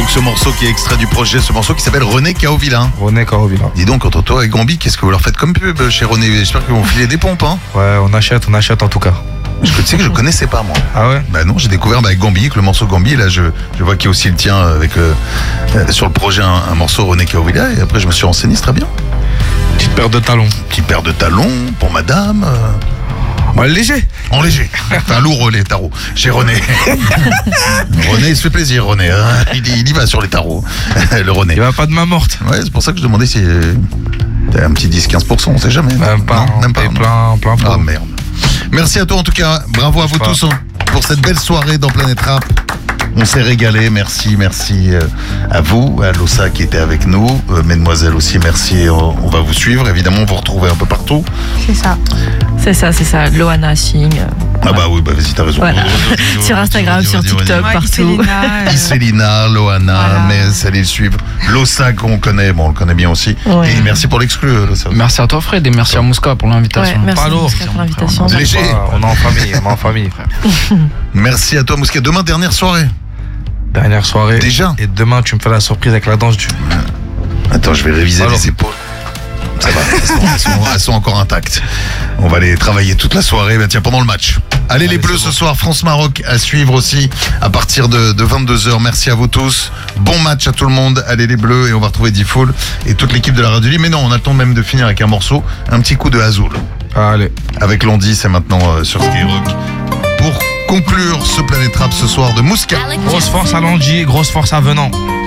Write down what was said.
donc ce morceau qui est extrait du projet, ce morceau qui s'appelle René Caovilla. René Caovilla. Dis donc, entre toi et Gambi, qu'est-ce que vous leur faites comme pub chez René? J'espère qu'ils vont filer des pompes, hein. Ouais, on achète en tout cas. Tu sais que je connaissais pas, moi. Ah ouais? Bah non, j'ai découvert avec Gambi, avec le morceau Gambi. Là, je vois qu'il y a aussi le tien avec sur le projet un morceau René Caovilla. Et après, je me suis renseigné, c'est très bien. Petite paire de talons. Petite paire de talons pour madame. Bah, léger. En léger. Enfin, lourd les tarots. Chez René. René, il se fait plaisir, René. Hein. Il y va sur les tarots. Le René. Il va pas de main morte. Ouais, c'est pour ça que je demandais si t'as un petit 10-15%, on sait jamais. Même pas. Non, même pas. Plein. Ah merde. Merci à toi en tout cas. Bravo à vous tous pour cette belle soirée dans Planète Rap. On s'est régalé, merci à vous, à Lossa qui était avec nous, mesdemoiselles aussi, merci, on va vous suivre, évidemment, vous retrouvez un peu partout. C'est ça, Loana Singh. Ah bah oui, vas-y, t'as raison. Voilà. Sur Instagram, sur TikTok, partout. Iselina, Loana, mais allez le suivre. Lossa qu'on connaît, on le connaît bien aussi. Ouais. Et merci pour l'exclu, Lossa. Merci à toi Fred et merci à Mouska pour l'invitation. Ouais, merci Pas lourd. pour l'invitation. Léger. On est en famille, frère. Merci à toi, Mouska. Demain, dernière soirée. Dernière soirée. Déjà? Et demain, tu me fais la surprise avec la danse du... Attends, je vais réviser les épaules. Ça va, elles sont encore intactes. On va les travailler toute la soirée, tiens, pendant le match. Allez les Bleus ce soir, France-Maroc à suivre aussi à partir de 22h. Merci à vous tous. Bon match à tout le monde. Allez les Bleus et on va retrouver D-Fool et toute l'équipe de la Radio Libre. Mais non, on attend même de finir avec un morceau, un petit coup de Azul. Allez. Avec Londi, c'est maintenant sur Skyrock. Pour conclure ce Planète Rap ce soir de Mouska. Grosse force à Landy, grosse force à Venant.